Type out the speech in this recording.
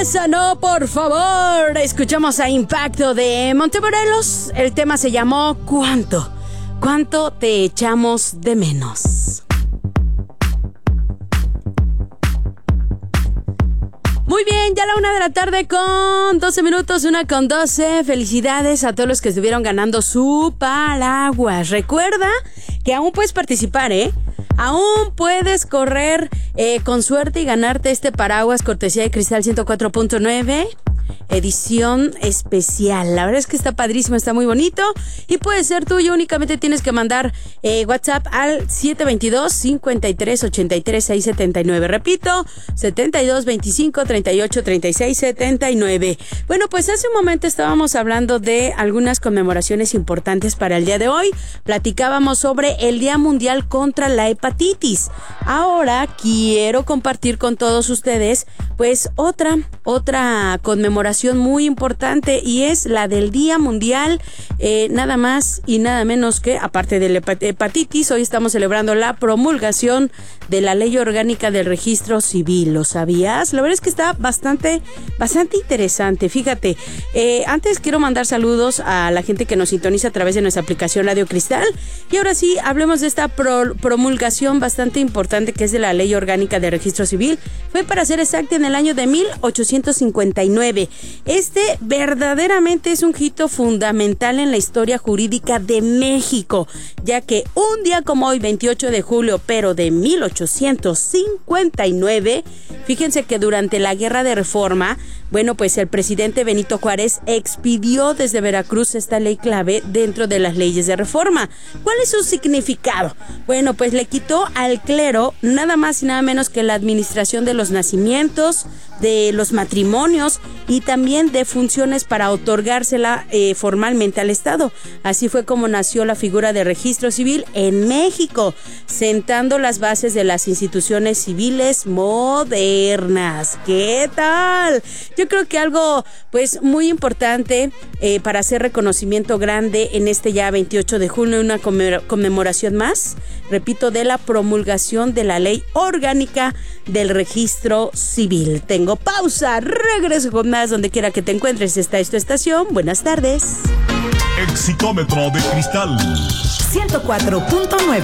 esa no, por favor. Escuchamos a Impacto de Montemorelos. El tema se llamó ¿Cuánto te echamos de menos? Muy bien, ya la 1:00 con 12 minutos, 1:12. Felicidades a todos los que estuvieron ganando su paraguas. Recuerda que aún puedes participar, Aún puedes correr con suerte y ganarte este paraguas cortesía de Cristal 104.9. Edición especial. La verdad es que está padrísimo, está muy bonito y puede ser tuyo. Únicamente tienes que mandar WhatsApp al 722-5383-679. Repito, 7225-3836-79. Bueno, pues hace un momento estábamos hablando de algunas conmemoraciones importantes para el día de hoy. Platicábamos sobre el Día Mundial contra la Hepatitis. Ahora quiero compartir con todos ustedes pues otra conmemoración muy importante, y es la del Día Mundial, nada más y nada menos que, aparte de la hepatitis, hoy estamos celebrando la promulgación de la Ley Orgánica del Registro Civil. ¿Lo sabías? La verdad es que está bastante interesante. Fíjate, antes quiero mandar saludos a la gente que nos sintoniza a través de nuestra aplicación Radio Cristal, y ahora sí, hablemos de esta promulgación bastante importante que es de la Ley Orgánica del Registro Civil. Fue, para ser exacta, en el año de 1859. Este verdaderamente es un hito fundamental en la historia jurídica de México, ya que un día como hoy, 28 de julio, pero de 1859, fíjense que durante la Guerra de Reforma, bueno, pues el presidente Benito Juárez expidió desde Veracruz esta ley clave dentro de las leyes de reforma. ¿Cuál es su significado? Bueno, pues le quitó al clero nada más y nada menos que la administración de los nacimientos, de los matrimonios y también de funciones para otorgársela formalmente al Estado. Así fue como nació la figura de registro civil en México, sentando las bases de las instituciones civiles modernas. ¿Qué tal? Yo creo que algo pues muy importante para hacer reconocimiento grande en este ya 28 de junio, una conmemoración más, repito, de la promulgación de la Ley Orgánica del Registro Civil. Tengo pausa, regreso con más donde quiera que te encuentres. Esta es tu estación. Buenas tardes. Exitómetro de Cristal 104.9.